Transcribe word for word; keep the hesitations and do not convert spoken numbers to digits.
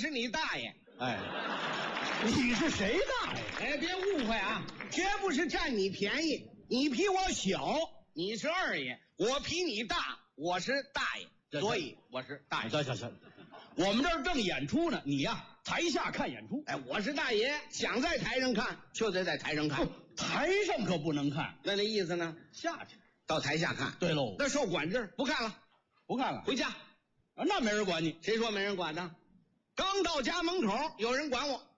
是你大爷。 哎，你是谁大爷？ 哎，别误会啊，绝不是占你便宜。你比我小，你是二爷；我比你大，我是大爷。所以我是大爷。 行行行，我们这儿正演出呢，你呀台下看演出。 哎，我是大爷，想在台上看就得在台上看， 台上可不能看。 那那意思呢？ 下去到台下看。 对喽， 那受管制，不看了， 不看了， 回家。 啊，那没人管你。 谁说没人管呢？刚到家门口，有人管我。